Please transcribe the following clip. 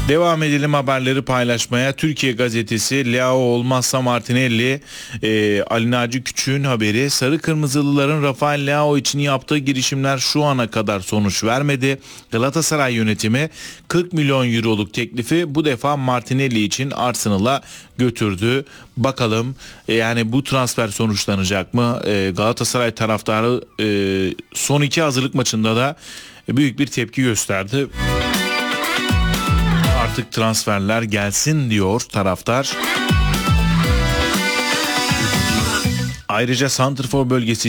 Devam edelim haberleri paylaşmaya. Türkiye Gazetesi, Leao olmazsa Martinelli, Ali Naci Küçük'ün haberi. Sarı Kırmızılıların Rafael Leao için yaptığı girişimler şu ana kadar sonuç vermedi. Galatasaray yönetimi 40 milyon euroluk teklifi bu defa Martinelli için Arsenal'a götürdü. Bakalım yani bu transfer sonuçlanacak mı? Galatasaray taraftarı son iki hazırlık maçında da büyük bir tepki gösterdi. Artık transferler gelsin diyor taraftar. Ayrıca santrfor bölgesi